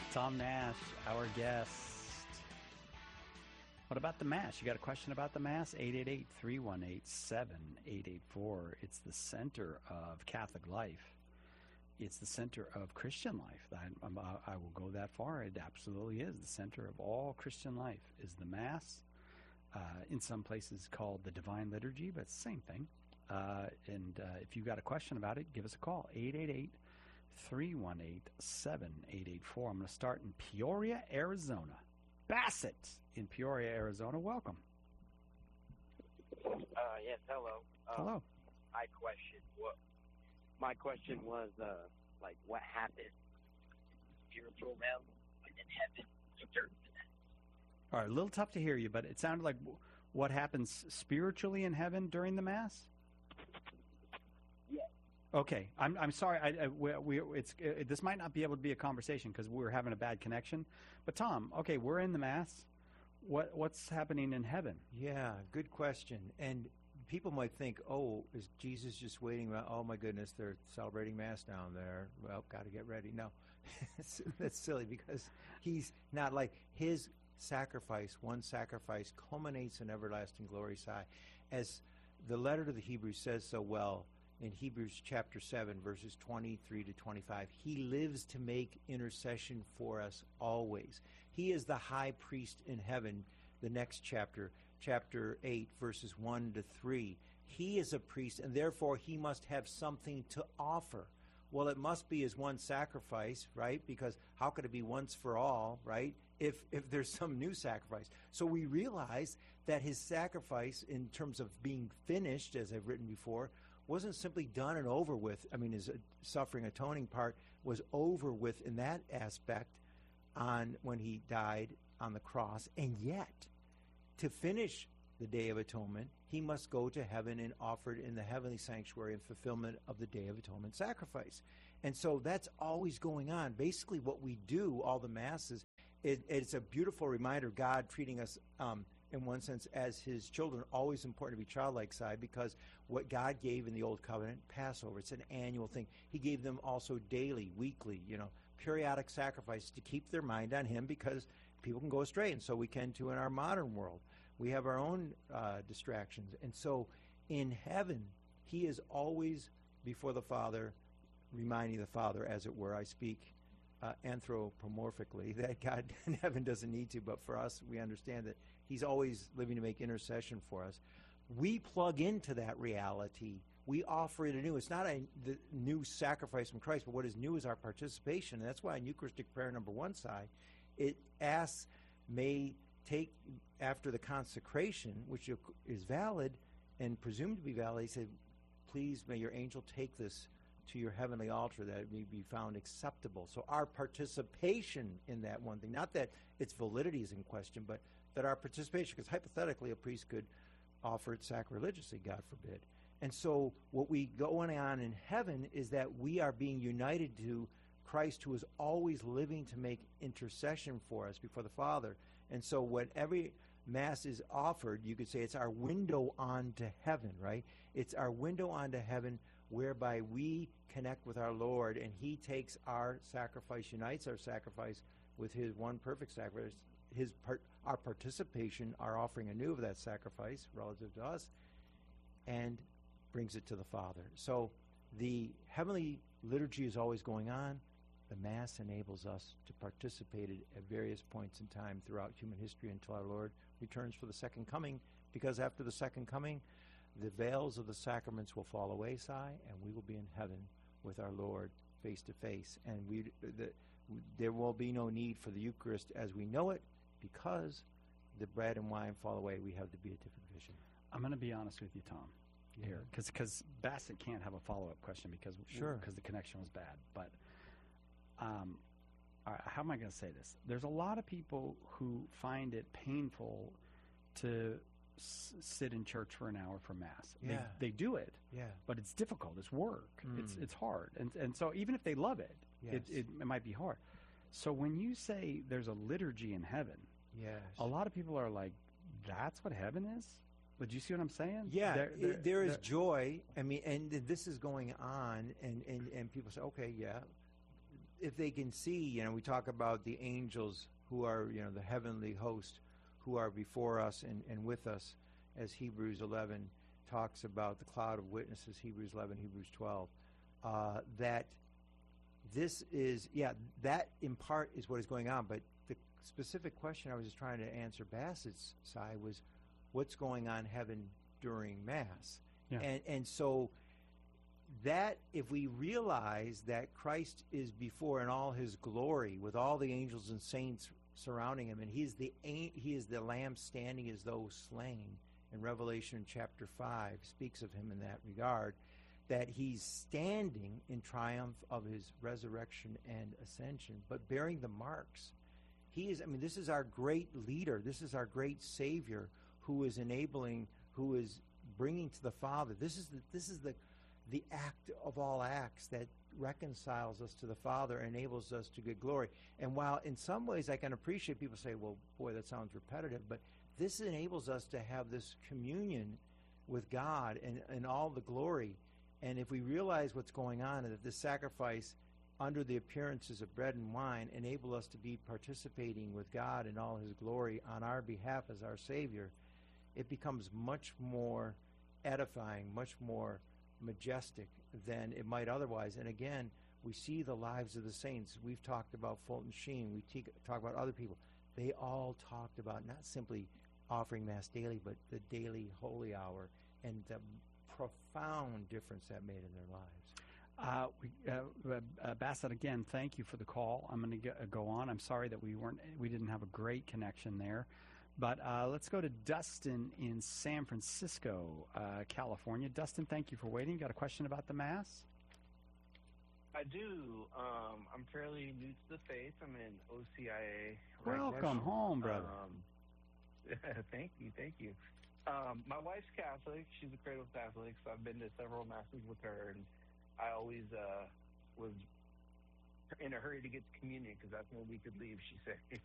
Tom Nash, our guest. What about the Mass? You got a question about the Mass? 888-318-7884. It's the center of Catholic life. It's the center of Christian life. I will go that far. It absolutely is. The center of all Christian life is the Mass. In some places called the Divine Liturgy, but it's the same thing. If you've got a question about it, give us a call. 888-318-7884. I'm going to start in Peoria, Arizona. Bassett in Peoria, Arizona. Welcome. Yes, hello. Hello. My question was, what happened in the spiritual realm and in heaven after that? All right, a little tough to hear you, but it sounded like what happens spiritually in heaven during the Mass? Yes. Okay, I'm sorry. This might not be able to be a conversation because we're having a bad connection. But Tom, okay, we're in the Mass. What's happening in heaven? Yeah, good question. And people might think, oh, is Jesus just waiting around? Oh my goodness, they're celebrating Mass down there. Well, got to get ready. No, that's silly because he's not like his sacrifice. One sacrifice culminates in everlasting glory. As the letter to the Hebrews says so well. In Hebrews chapter 7, verses 23 to 25, he lives to make intercession for us always. He is the high priest in heaven. The next chapter, chapter 8, verses 1 to 3. He is a priest, and therefore he must have something to offer. Well, it must be his one sacrifice, right? Because how could it be once for all, right? If there's some new sacrifice. So we realize that his sacrifice, in terms of being finished, as I've written before, wasn't simply done and over with. I mean, his suffering atoning part was over with in that aspect when he died on the cross. And yet, to finish the Day of Atonement, he must go to heaven and offer it in the heavenly sanctuary in fulfillment of the Day of Atonement sacrifice. And so that's always going on. Basically, what we do, all the Masses, it's a beautiful reminder of God treating us in one sense, as his children, always important to be childlike side, because what God gave in the Old Covenant, Passover, it's an annual thing. He gave them also daily, weekly, periodic sacrifices to keep their mind on him, because people can go astray, and so we can too in our modern world. We have our own distractions. And so in heaven, he is always before the Father, reminding the Father, as it were. I speak anthropomorphically, that God in heaven doesn't need to, but for us, we understand that he's always living to make intercession for us. We plug into that reality. We offer it anew. It's not the new sacrifice from Christ, but what is new is our participation. And that's why in Eucharistic prayer number 1 side, it asks, may take after the consecration, which is valid and presumed to be valid, he said, please may your angel take this to your heavenly altar, that it may be found acceptable. So our participation in that one thing, not that its validity is in question, but that our participation, because hypothetically a priest could offer it sacrilegiously, God forbid. And so what we go on in heaven is that we are being united to Christ, who is always living to make intercession for us before the Father. And so when every Mass is offered, you could say it's our window onto heaven, right? It's our window onto heaven, whereby we connect with our Lord, and he takes our sacrifice, unites our sacrifice with his one perfect sacrifice, our participation, our offering anew of that sacrifice relative to us, and brings it to the Father. So the heavenly liturgy is always going on. The Mass enables us to participate at various points in time throughout human history until our Lord returns for the second coming, because after the second coming, the veils of the sacraments will fall away, and we will be in heaven with our Lord face to face. And there will be no need for the Eucharist as we know it, because the bread and wine fall away. We have the beatific vision. I'm going to be honest with you, Tom, here, because Bassett can't have a follow-up question because the connection was bad. But all right, how am I going to say this? There's a lot of people who find it painful to sit in church for an hour for Mass. Yeah. They do it, but it's difficult. It's work. It's hard. And so even if they love it, it might be hard. So when you say there's a liturgy in heaven, a lot of people are like, that's what heaven is? But you see what I'm saying? Yeah, there is joy. I mean, and this is going on, and people say, okay, if they can see, we talk about the angels who are, the heavenly host who are before us and with us, as Hebrews 11 talks about the cloud of witnesses, Hebrews 11, Hebrews 12, that this is, that in part is what is going on. But the specific question I was just trying to answer Bassett's side was, what's going on in heaven during Mass? Yeah. And so that if we realize that Christ is before in all his glory with all the angels and saints surrounding him, and he is the Lamb standing as though slain, in Revelation chapter 5 speaks of him in that regard, that he's standing in triumph of his resurrection and ascension, but bearing the marks. This is our great leader. This is our great Savior who is enabling, who is bringing to the Father. This is the act of all acts that reconciles us to the Father, enables us to get glory. And while in some ways I can appreciate people say, well, boy, that sounds repetitive, but this enables us to have this communion with God and all the glory. And if we realize what's going on, and that this sacrifice under the appearances of bread and wine enable us to be participating with God in all his glory on our behalf as our Savior, it becomes much more edifying, much more majestic than it might otherwise. And again, we see the lives of the saints. We've talked about Fulton Sheen. We talk about other people. They all talked about not simply offering Mass daily, but the daily holy hour and the profound difference that made in their lives. Bassett, again, thank you for the call. I'm going to go on. I'm sorry that we didn't have a great connection there. But let's go to Dustin in San Francisco, California. Dustin, thank you for waiting. Got a question about the Mass? I do. I'm fairly new to the faith. I'm in OCIA. Welcome home, brother. Thank you. My wife's Catholic. She's a cradle Catholic, so I've been to several Masses with her, and I always was in a hurry to get to communion because that's when we could leave, she said.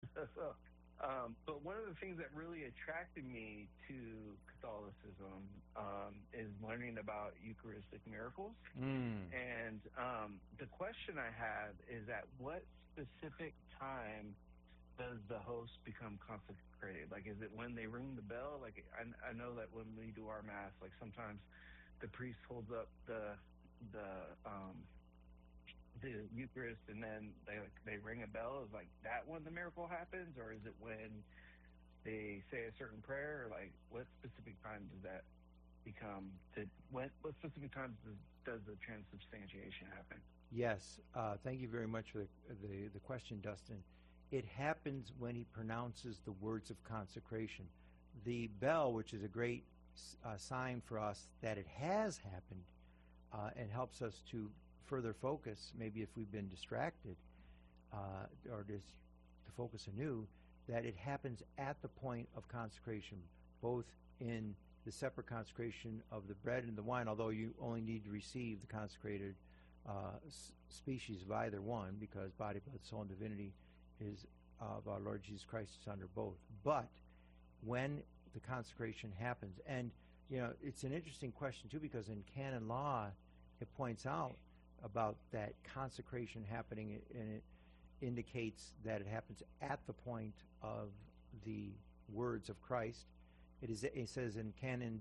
But one of the things that really attracted me to Catholicism is learning about Eucharistic miracles. And the question I have is, at what specific time does the host become consecrated? Like, is it when they ring the bell? Like, I know that when we do our Mass, like sometimes the priest holds up the Eucharist, and then they ring a bell. Is like that when the miracle happens, or is it when they say a certain prayer? Or like, what specific time does that become? What specific times does the transubstantiation happen? Yes, thank you very much for the question, Dustin. It happens when he pronounces the words of consecration. The bell, which is a great sign for us that it has happened, and helps us to further focus, maybe if we've been distracted, or just to focus anew, that it happens at the point of consecration, both in the separate consecration of the bread and the wine, although you only need to receive the consecrated species of either one, because body, blood, soul, and divinity is of our Lord Jesus Christ is under both. But when the consecration happens, and it's an interesting question too, because in canon law it points out about that consecration happening, and it indicates that it happens at the point of the words of Christ. It says in Canon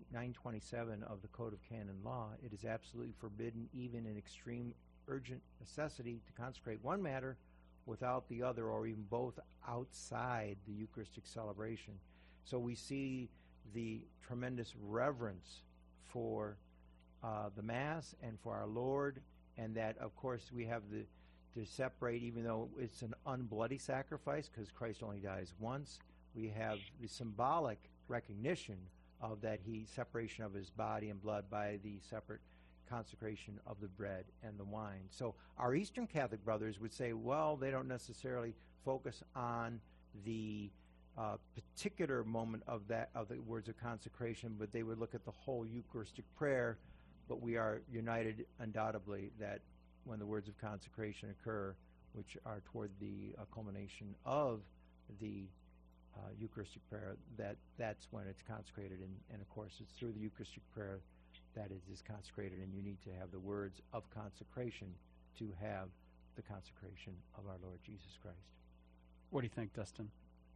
927 of the Code of Canon Law, it is absolutely forbidden, even in extreme urgent necessity, to consecrate one matter without the other, or even both, outside the Eucharistic celebration. So we see the tremendous reverence for the Mass and for our Lord, and that, of course, we have to separate, even though it's an unbloody sacrifice, because Christ only dies once. We have the symbolic recognition of that separation of his body and blood by the separate consecration of the bread and the wine. So our Eastern Catholic brothers would say, well, they don't necessarily focus on the particular moment of the words of consecration, but they would look at the whole Eucharistic prayer. But we are united undoubtedly that when the words of consecration occur, which are toward the culmination of the Eucharistic prayer, that's when it's consecrated. And of course, it's through the Eucharistic prayer that it is consecrated, and you need to have the words of consecration to have the consecration of our Lord Jesus Christ. What do you think, Dustin?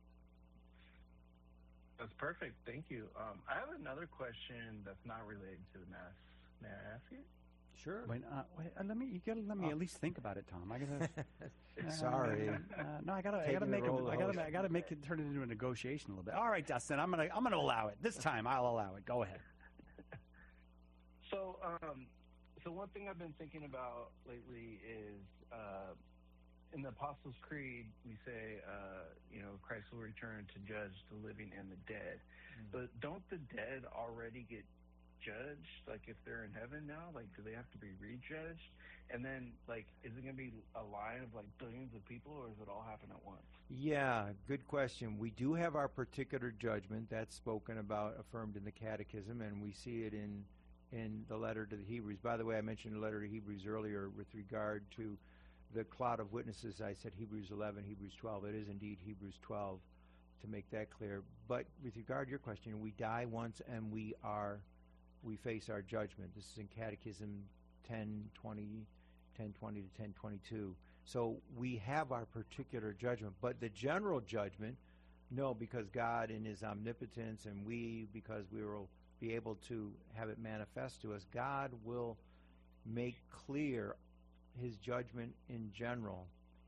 That's perfect. Thank you. I have another question that's not related to the Mass. May I ask it? Sure. Wait, let me. You gotta let me at least think about it, Tom. I gotta. Sorry. No, I Taking gotta the make it. role of the host. I gotta make it turn it into a negotiation a little bit. All right, Dustin, I'm gonna allow it this time. I'll allow it. Go ahead. So, one thing I've been thinking about lately is in the Apostles' Creed, we say, Christ will return to judge the living and the dead. But don't the dead already get judged? Like, if they're in heaven now, like, do they have to be rejudged? And then, like, is it going to be a line of, like, billions of people, or does it all happen at once? Yeah, good question. We do have our particular judgment that's spoken about, affirmed in the Catechism, and we see it in the letter to the Hebrews. By the way, I mentioned the letter to Hebrews earlier with regard to the cloud of witnesses. I said Hebrews 11, Hebrews 12. It is indeed Hebrews 12, to make that clear. But with regard to your question, we die once and we face our judgment. This is in Catechism 1020 to 1022. So we have our particular judgment. But the general judgment, no, because God in his omnipotence, and we, because we will be able to have it manifest to us, God will make clear his judgment in general,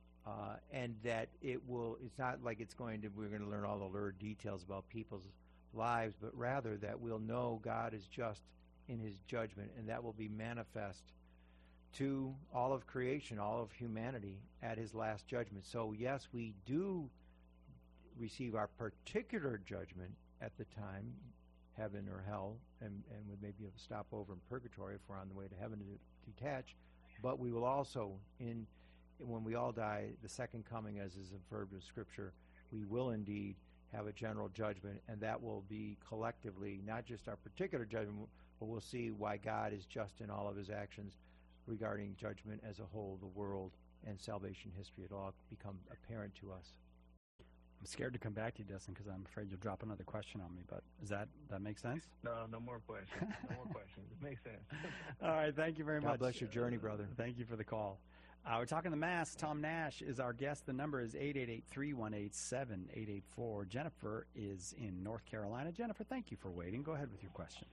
and that it's not like we're going to learn all the lurid details about people's lives, but rather that we'll know God is just in his judgment, and that will be manifest to all of creation, all of humanity at his last judgment. So yes, we do receive our particular judgment at the time, heaven or hell, and with maybe a stopover in purgatory if we're on the way to heaven to detach. But we will also, when we all die, the second coming, as is affirmed in Scripture, we will indeed have a general judgment, and that will be collectively, not just our particular judgment, but we'll see why God is just in all of his actions regarding judgment as a whole, the world, and salvation history. It'll all become apparent to us. I'm scared to come back to you, Dustin, because I'm afraid you'll drop another question on me. But does that make sense? No more questions. No more questions. It makes sense. All right, thank you very much. God bless your journey, brother. Thank you for the call. We're talking the Mass. Tom Nash is our guest. The number is 888-318-7884. Jennifer is in North Carolina. Jennifer, thank you for waiting. Go ahead with your question.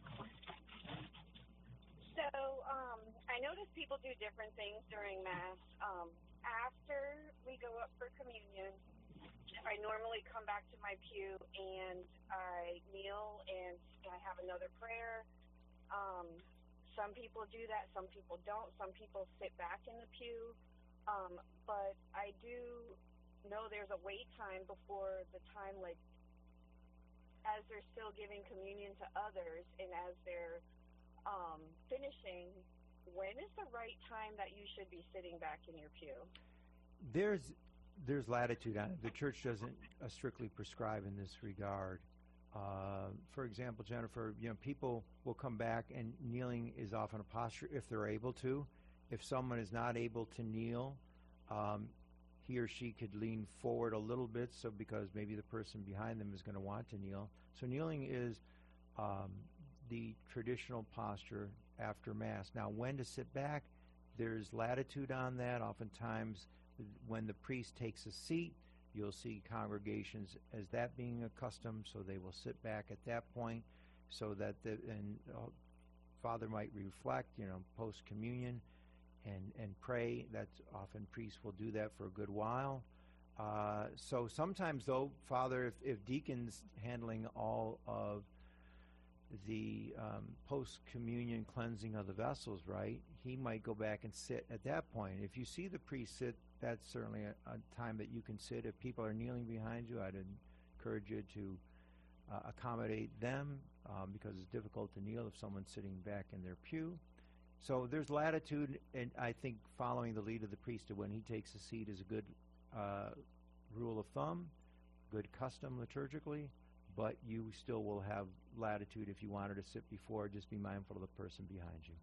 So I notice people do different things during Mass. After we go up for communion, I normally come back to my pew and I kneel and I have another prayer. Some people do that, some people don't. Some people sit back in the pew. But I do know there's a wait time before the time, like, as they're still giving communion to others and as they're finishing, when is the right time that you should be sitting back in your pew? There's latitude on it. The church doesn't strictly prescribe in this regard. For example, Jennifer, people will come back, and kneeling is often a posture if they're able to. If someone is not able to kneel, he or she could lean forward a little bit, so because maybe the person behind them is going to want to kneel. So kneeling is the traditional posture after Mass. Now, when to sit back, there's latitude on that. Oftentimes, when the priest takes a seat, you'll see congregations as that being a custom, so they will sit back at that point, so that Father might reflect, post-communion, and pray. That's often priests will do that for a good while. So sometimes, though, Father, if deacon's handling all of the post-communion cleansing of the vessels, right, he might go back and sit at that point. If you see the priest sit, that's certainly a time that you can sit. If people are kneeling behind you, I'd encourage you to accommodate them, because it's difficult to kneel if someone's sitting back in their pew. So there's latitude, and I think following the lead of the priest when he takes a seat is a good rule of thumb, good custom liturgically, but you still will have latitude if you wanted to sit before. Just be mindful of the person behind you.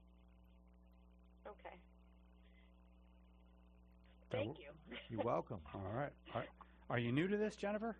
Okay. Thank you. You're welcome. All right. Are you new to this, Jennifer?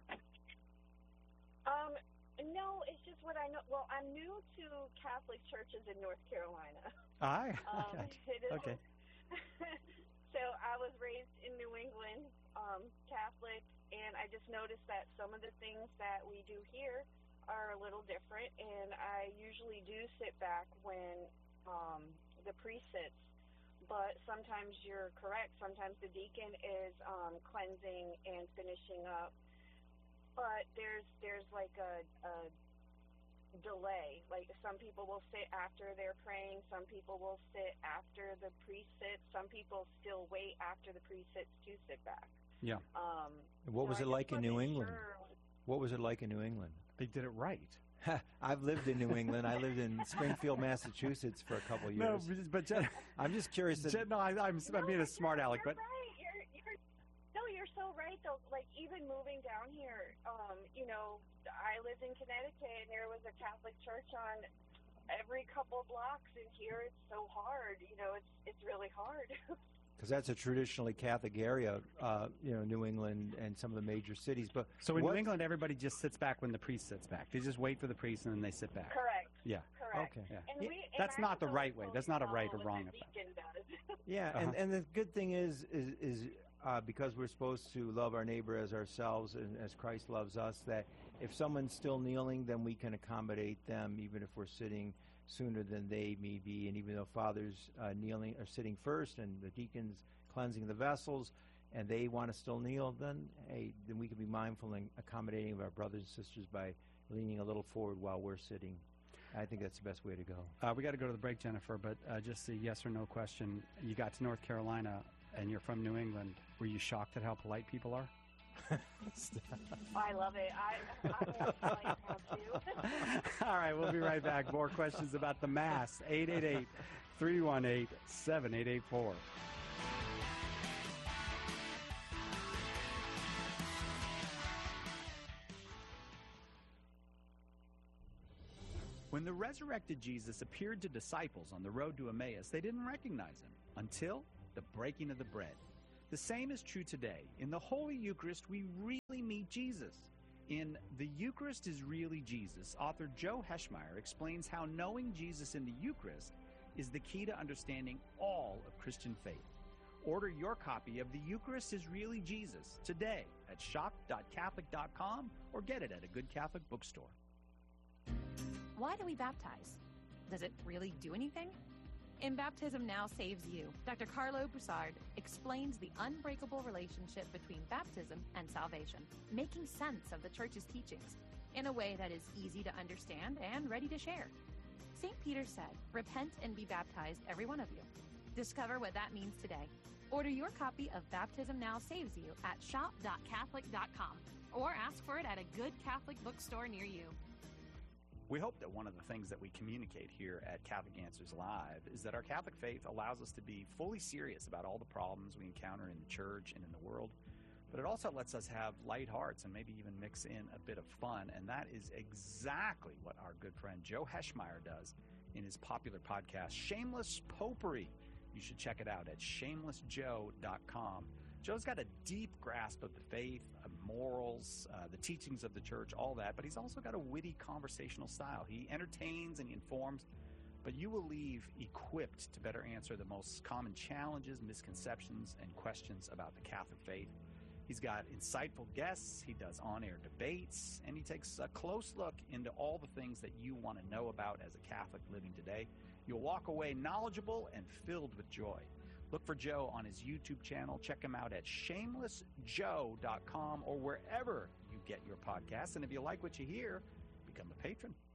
No, it's just what I know. Well, I'm new to Catholic churches in North Carolina. Aye. It is, Okay. So I was raised in New England, Catholic, and I just noticed that some of the things that we do here are a little different, and I usually do sit back when the priest sits, but sometimes you're correct. Sometimes the deacon is cleansing and finishing up, but there's like a delay. Like some people will sit after they're praying, some people will sit after the priest sits, some people still wait after the priest sits to sit back. Yeah. What was it like in New England? Sure. What was it like in New England? They did it right. I've lived in New England. I lived in Springfield, Massachusetts for a couple of years. No, but Jen, I'm just curious. I'm being a smart aleck, but Right. You're so right though. Like even moving down here, I lived in Connecticut and there was a Catholic church on every couple blocks, and here it's so hard. It's really hard. Because that's a traditionally Catholic area, New England and some of the major cities. But so in New England, everybody just sits back when the priest sits back. They just wait for the priest and then they sit back. Correct. Yeah. Correct. Okay. Yeah. And That's not the right way. That's not a right or what wrong the about deacon does. Yeah, and the good thing is because we're supposed to love our neighbor as ourselves and as Christ loves us, that if someone's still kneeling, then we can accommodate them, even if we're sitting sooner than they may be. And even though Father's kneeling or sitting first and the deacon's cleansing the vessels, and they want to still kneel, then we can be mindful and accommodating of our brothers and sisters by leaning a little forward while we're sitting. I think that's the best way to go. We got to go to the break, Jennifer, but just a yes or no question. You got to North Carolina and you're from New England. Were you shocked at how polite people are? I love it. I'm like how too. All right, we'll be right back. More questions about the Mass. 888-318-7884. When the resurrected Jesus appeared to disciples on the road to Emmaus, they didn't recognize him until the breaking of the bread. The same is true today. In the Holy Eucharist, we really meet Jesus. In The Eucharist is Really Jesus, author Joe Heschmeyer explains how knowing Jesus in the Eucharist is the key to understanding all of Christian faith. Order your copy of The Eucharist is Really Jesus today at shop.catholic.com or get it at a good Catholic bookstore. Why do we baptize? Does it really do anything? In Baptism Now Saves You, Dr. Carlo Broussard explains the unbreakable relationship between baptism and salvation, making sense of the Church's teachings in a way that is easy to understand and ready to share. St. Peter said, "Repent and be baptized, every one of you." Discover what that means today. Order your copy of Baptism Now Saves You at shop.catholic.com or ask for it at a good Catholic bookstore near you. We hope that one of the things that we communicate here at Catholic Answers Live is that our Catholic faith allows us to be fully serious about all the problems we encounter in the church and in the world, but it also lets us have light hearts and maybe even mix in a bit of fun, and that is exactly what our good friend Joe Heschmeyer does in his popular podcast, Shameless Popery. You should check it out at shamelessjoe.com. Joe's got a deep grasp of the faith, of morals, the teachings of the church, all that, but he's also got a witty conversational style. He entertains and he informs, but you will leave equipped to better answer the most common challenges, misconceptions, and questions about the Catholic faith. He's got insightful guests, he does on-air debates, and he takes a close look into all the things that you want to know about as a Catholic living today. You'll walk away knowledgeable and filled with joy. Look for Joe on his YouTube channel. Check him out at shamelessjoe.com or wherever you get your podcasts. And if you like what you hear, become a patron.